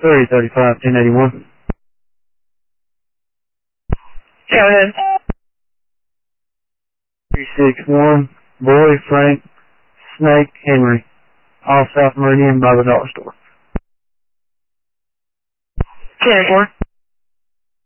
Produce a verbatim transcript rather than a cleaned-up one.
three thirty-five, ten eighty-one. Go ahead. three six one, Boy, Frank, Snake, Henry. All South Meridian by the dollar store. ten four.